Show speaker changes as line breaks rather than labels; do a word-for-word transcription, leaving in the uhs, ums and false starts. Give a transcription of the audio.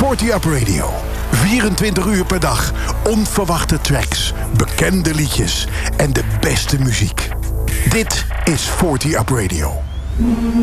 veertig Up Radio. vierentwintig uur per dag. Onverwachte tracks, bekende liedjes en de beste muziek. Dit is veertig Up Radio.